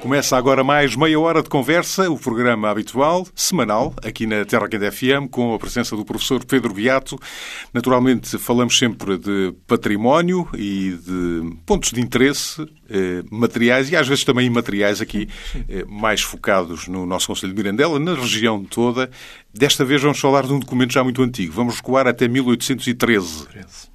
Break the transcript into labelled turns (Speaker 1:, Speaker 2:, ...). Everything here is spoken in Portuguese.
Speaker 1: Começa agora mais meia hora de conversa, o programa habitual, semanal, aqui na Terra Quente FM, com a presença do professor Pedro Beato. Naturalmente, falamos sempre de património e de pontos de interesse materiais e às vezes também imateriais, aqui mais focados no nosso Concelho de Mirandela, na região toda. Desta vez vamos falar de um documento já muito antigo. Vamos recuar até 1813.